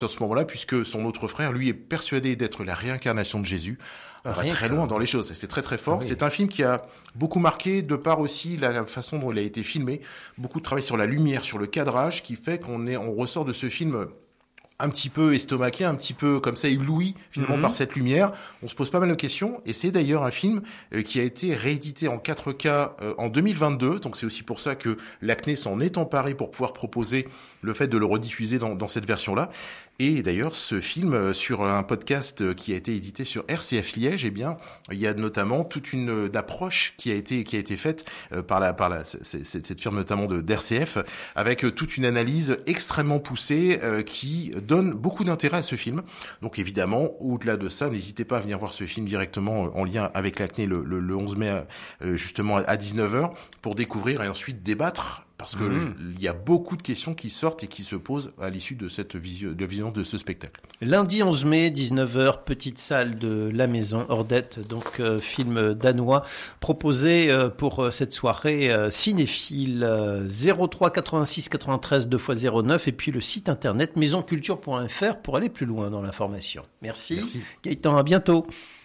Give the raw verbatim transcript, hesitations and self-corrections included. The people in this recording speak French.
à ce moment-là, puisque son autre frère, lui, est persuadé d'être la réincarnation de Jésus. On va très loin dans les choses, c'est très très fort. Ah oui. C'est un film qui a beaucoup marqué, de par aussi la façon dont il a été filmé, beaucoup de travail sur la lumière, sur le cadrage, qui fait qu'on est, on ressort de ce film un petit peu estomaqué, un petit peu comme ça ébloui finalement mm-hmm. par cette lumière. On se pose pas mal de questions et c'est d'ailleurs un film euh, qui a été réédité en quatre K euh, en deux mille vingt-deux. Donc c'est aussi pour ça que l'A C N E s'en est emparé pour pouvoir proposer le fait de le rediffuser dans, dans cette version-là. Et d'ailleurs, ce film, euh, sur un podcast euh, qui a été édité sur R C F Liège, eh bien, il y a notamment toute une, une approche qui a été qui a été faite euh, par la par la cette, cette firme notamment de d'R C F, avec euh, toute une analyse extrêmement poussée euh, qui donne beaucoup d'intérêt à ce film. Donc évidemment, au-delà de ça, n'hésitez pas à venir voir ce film directement en lien avec l'A C N E le, le, le onze mai, euh, justement à dix-neuf heures, pour découvrir et ensuite débattre. Parce que mmh. il y a beaucoup de questions qui sortent et qui se posent à l'issue de cette vision, de vision de ce spectacle. Lundi onze mai, dix-neuf heures, petite salle de la Maison, Ordette, donc euh, film danois, proposé euh, pour euh, cette soirée euh, cinéphile euh, zéro trois quatre-vingt-six quatre-vingt-treize deux fois zéro neuf et puis le site internet maison culture point f r pour aller plus loin dans l'information. Merci. Merci. Gaëtan, à bientôt.